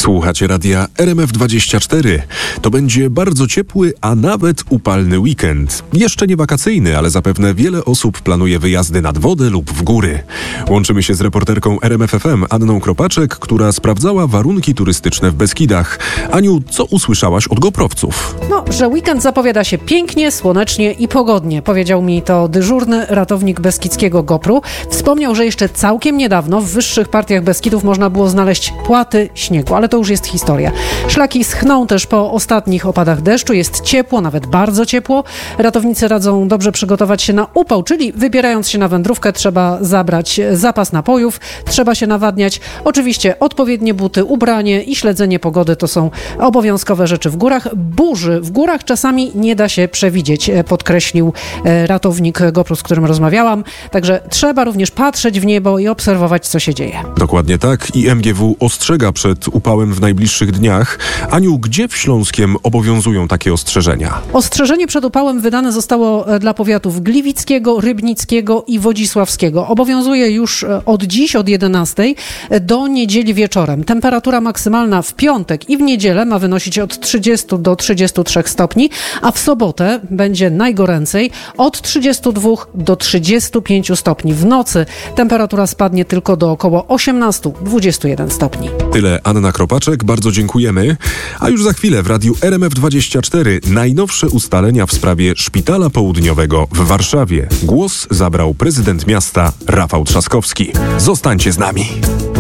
Słuchacie radia RMF24. To będzie bardzo ciepły, a nawet upalny weekend. Jeszcze nie wakacyjny, ale zapewne wiele osób planuje wyjazdy nad wodę lub w góry. Łączymy się z reporterką RMF FM Anną Kropaczek, która sprawdzała warunki turystyczne w Beskidach. Aniu, co usłyszałaś od goprowców? Że weekend zapowiada się pięknie, słonecznie i pogodnie. Powiedział mi to dyżurny ratownik beskidzkiego GoPru. Wspomniał, że jeszcze całkiem niedawno w wyższych partiach Beskidów można było znaleźć płaty śniegu, ale to już jest historia. Szlaki schną też po ostatnich opadach deszczu. Jest ciepło, nawet bardzo ciepło. Ratownicy radzą dobrze przygotować się na upał, czyli wybierając się na wędrówkę trzeba zabrać zapas napojów, trzeba się nawadniać. Oczywiście odpowiednie buty, ubranie i śledzenie pogody to są obowiązkowe rzeczy w górach. Burzy w górach czasami nie da się przewidzieć, podkreślił ratownik GoPru, z którym rozmawiałam. Także trzeba również patrzeć w niebo i obserwować, co się dzieje. Dokładnie tak i MGW ostrzega przed upałem w najbliższych dniach. Aniu, gdzie w Śląskiem obowiązują takie ostrzeżenia? Ostrzeżenie przed upałem wydane zostało dla powiatów gliwickiego, rybnickiego i wodzisławskiego. Obowiązuje już od dziś, od 11 do niedzieli wieczorem. Temperatura maksymalna w piątek i w niedzielę ma wynosić od 30 do 33 stopni, a w sobotę będzie najgoręcej od 32 do 35 stopni. W nocy temperatura spadnie tylko do około 18-21 stopni. Tyle Anna Kropaczek, bardzo dziękujemy. A już za chwilę w radiu RMF24 najnowsze ustalenia w sprawie Szpitala Południowego w Warszawie. Głos zabrał prezydent miasta Rafał Trzaskowski. Zostańcie z nami.